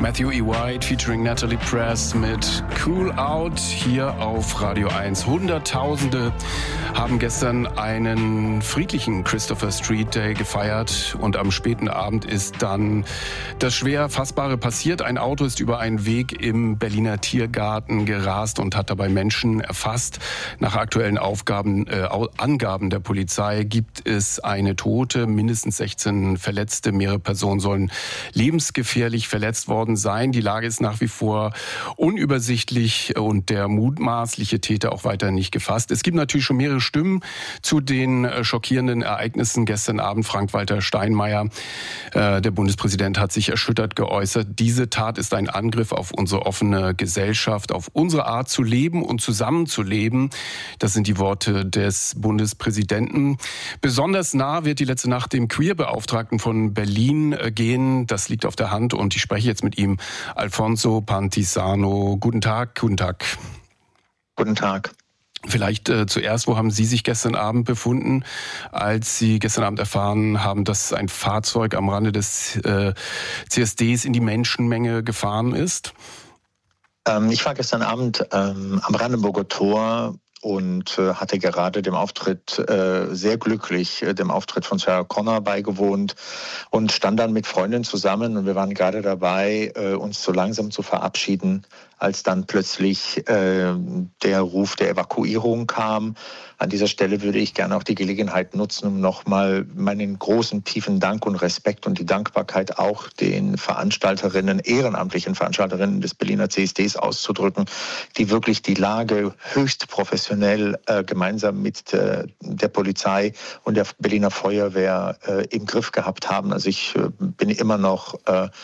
Matthew E. White featuring Natalie Press mit Cool Out hier auf Radio 1. Hunderttausende haben gestern einen friedlichen Christopher Street Day gefeiert und am späten Abend ist dann das schwer Fassbare passiert. Ein Auto ist über einen Weg im Berliner Tiergarten gerast und hat dabei Menschen erfasst. Nach aktuellen Angaben der Polizei gibt es eine Tote, mindestens 16 Verletzte. Mehrere Personen sollen lebensgefährlich verletzt worden sein. Die Lage ist nach wie vor unübersichtlich und der mutmaßliche Täter auch weiter nicht gefasst. Es gibt natürlich schon mehrere Stimmen zu den schockierenden Ereignissen gestern Abend. Frank-Walter Steinmeier, der Bundespräsident, hat sich erschüttert geäußert. Diese Tat ist ein Angriff auf unsere offene Gesellschaft, auf unsere Art zu leben und zusammenzuleben. Das sind die Worte des Bundespräsidenten. Besonders nah wird die letzte Nacht dem Queerbeauftragten von Berlin gehen. Das liegt auf der Hand und ich spreche jetzt mit ihm. Alfonso Pantisano. Guten Tag. Guten Tag. Guten Tag. Vielleicht zuerst, wo haben Sie sich gestern Abend befunden, als Sie gestern Abend erfahren haben, dass ein Fahrzeug am Rande des CSDs in die Menschenmenge gefahren ist? Ich war gestern Abend am Brandenburger Tor und hatte gerade dem Auftritt sehr glücklich, dem Auftritt von Sarah Connor beigewohnt und stand dann mit Freundinnen zusammen und wir waren gerade dabei, uns so langsam zu verabschieden, als dann plötzlich der Ruf der Evakuierung kam. An dieser Stelle würde ich gerne auch die Gelegenheit nutzen, um nochmal meinen großen, tiefen Dank und Respekt und die Dankbarkeit auch den Veranstalterinnen, ehrenamtlichen Veranstalterinnen des Berliner CSDs auszudrücken, die wirklich die Lage höchst professionell gemeinsam mit der Polizei und der Berliner Feuerwehr im Griff gehabt haben. Also ich bin immer noch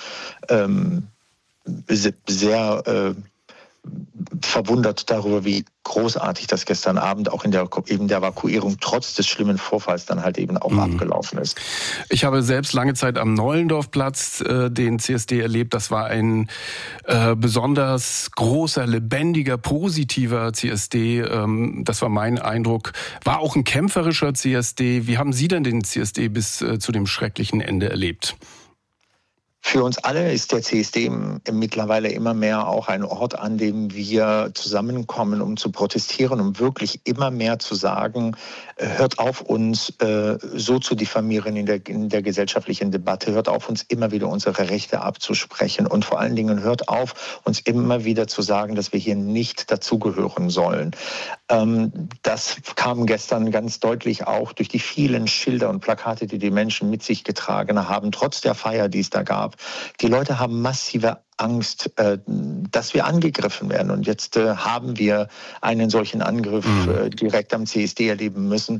sehr verwundert darüber, wie großartig das gestern Abend auch in der Evakuierung trotz des schlimmen Vorfalls dann halt eben auch abgelaufen ist. Ich habe selbst lange Zeit am Nollendorfplatz den CSD erlebt. Das war ein besonders großer, lebendiger, positiver CSD. Das war mein Eindruck. War auch ein kämpferischer CSD. Wie haben Sie denn den CSD bis zu dem schrecklichen Ende erlebt? Für uns alle ist der CSD mittlerweile immer mehr auch ein Ort, an dem wir zusammenkommen, um zu protestieren, um wirklich immer mehr zu sagen, hört auf, uns so zu diffamieren in der gesellschaftlichen Debatte, hört auf, uns immer wieder unsere Rechte abzusprechen und vor allen Dingen hört auf, uns immer wieder zu sagen, dass wir hier nicht dazugehören sollen. Das kam gestern ganz deutlich auch durch die vielen Schilder und Plakate, die die Menschen mit sich getragen haben, trotz der Feier, die es da gab. Die Leute haben massive Angst, dass wir angegriffen werden. Und jetzt haben wir einen solchen Angriff direkt am CSD erleben müssen.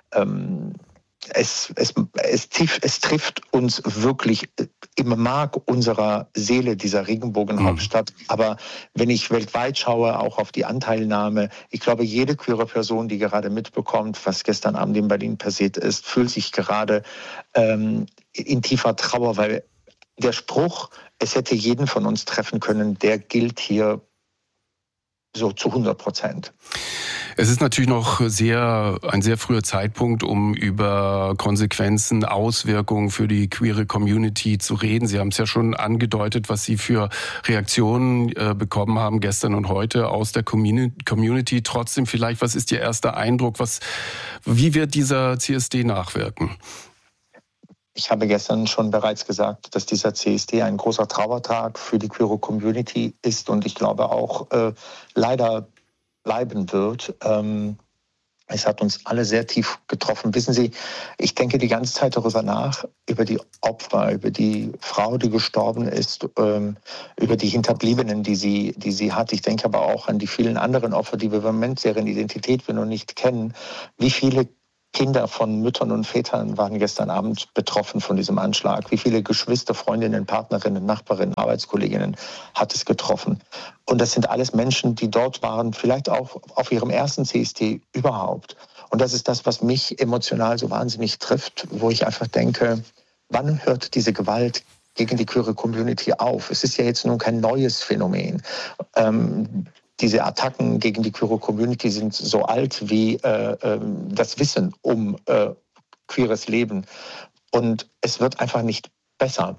Es trifft uns wirklich im Mark unserer Seele, dieser Regenbogenhauptstadt. Aber wenn ich weltweit schaue, auch auf die Anteilnahme, ich glaube, jede queere Person, die gerade mitbekommt, was gestern Abend in Berlin passiert ist, fühlt sich gerade in tiefer Trauer, weil der Spruch, es hätte jeden von uns treffen können, der gilt hier so zu 100%. Es ist natürlich noch ein sehr früher Zeitpunkt, um über Konsequenzen, Auswirkungen für die queere Community zu reden. Sie haben es ja schon angedeutet, was Sie für Reaktionen bekommen haben gestern und heute aus der Community. Trotzdem vielleicht, was ist Ihr erster Eindruck? Wie wird dieser CSD nachwirken? Ich habe gestern schon bereits gesagt, dass dieser CSD ein großer Trauertag für die queere Community ist und ich glaube auch leider bleiben wird. Es hat uns alle sehr tief getroffen. Wissen Sie, ich denke die ganze Zeit darüber nach, über die Opfer, über die Frau, die gestorben ist, über die Hinterbliebenen, die sie hat. Ich denke aber auch an die vielen anderen Opfer, die wir im Moment, deren Identität wir noch nicht kennen. Wie viele Kinder von Müttern und Vätern waren gestern Abend betroffen von diesem Anschlag. Wie viele Geschwister, Freundinnen, Partnerinnen, Nachbarinnen, Arbeitskolleginnen hat es getroffen? Und das sind alles Menschen, die dort waren, vielleicht auch auf ihrem ersten CSD überhaupt. Und das ist das, was mich emotional so wahnsinnig trifft, wo ich einfach denke, wann hört diese Gewalt gegen die queere Community auf? Es ist ja jetzt nun kein neues Phänomen. Diese Attacken gegen die queere Community sind so alt wie das Wissen um queeres Leben. Und es wird einfach nicht besser.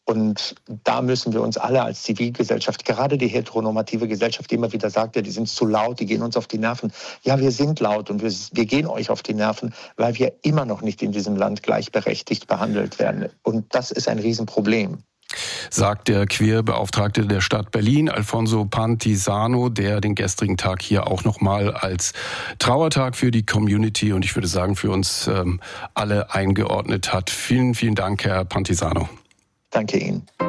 Und da müssen wir uns alle als Zivilgesellschaft, gerade die heteronormative Gesellschaft, die immer wieder sagt, ja, die sind zu laut, die gehen uns auf die Nerven. Ja, wir sind laut und wir gehen euch auf die Nerven, weil wir immer noch nicht in diesem Land gleichberechtigt behandelt werden. Und das ist ein Riesenproblem. Sagt der Queerbeauftragte der Stadt Berlin, Alfonso Pantisano, der den gestrigen Tag hier auch nochmal als Trauertag für die Community und ich würde sagen für uns alle eingeordnet hat. Vielen, vielen Dank, Herr Pantisano. Danke Ihnen.